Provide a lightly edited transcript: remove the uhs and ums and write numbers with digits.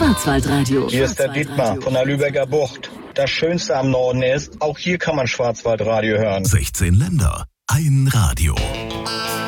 Schwarzwaldradio. Hier ist der Dietmar von der Lübecker Bucht. Das Schönste am Norden ist, auch hier kann man Schwarzwaldradio hören. 16 Länder, ein Radio.